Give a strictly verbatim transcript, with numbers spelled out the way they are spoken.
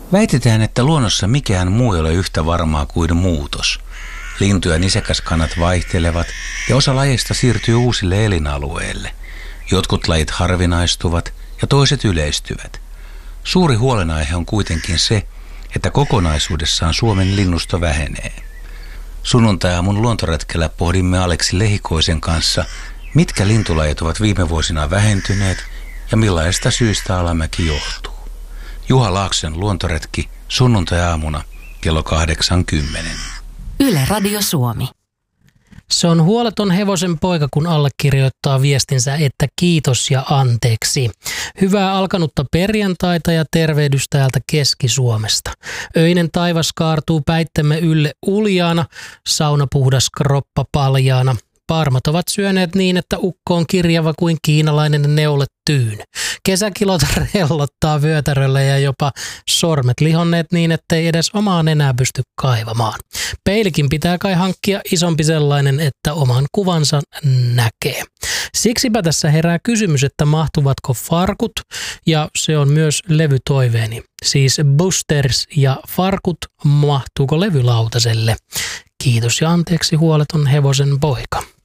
Väitetään, että luonnossa mikään muu ei ole yhtä varmaa kuin muutos. Lintu- ja nisäkäskannat vaihtelevat ja osa lajeista siirtyy uusille elinalueille. Jotkut lajit harvinaistuvat ja toiset yleistyvät. Suuri huolenaihe on kuitenkin se, että kokonaisuudessaan Suomen linnusto vähenee. Sunnuntai-aamun luontoretkellä pohdimme Aleksi Lehikoisen kanssa, mitkä lintulajit ovat viime vuosina vähentyneet ja millaista syystä alamäki johtuu. Juha Laakson luontoretki sunnuntai-aamuna kello kahdeksankymmentä. Yle Radio Suomi. Se on huoleton hevosen poika, kun allekirjoittaa viestinsä, että kiitos ja anteeksi. Hyvää alkanutta perjantaita ja tervehdys täältä Keski-Suomesta. Öinen taivas kaartuu päittemme ylle uljaana, sauna puhdas kroppa paljaana. Parmat ovat syöneet niin, että ukko on kirjava kuin kiinalainen neulettyyn. Kesäkilot rellottaa vyötäröllä ja jopa sormet lihonneet niin, ettei edes omaan enää pysty kaivamaan. Peilikin pitää kai hankkia isompi sellainen, että oman kuvansa näkee. Siksipä tässä herää kysymys, että mahtuvatko farkut, ja se on myös levytoiveeni. Siis Busters ja farkut, mahtuuko levylautaselle? Kiitos ja anteeksi huoleton hevosen poika.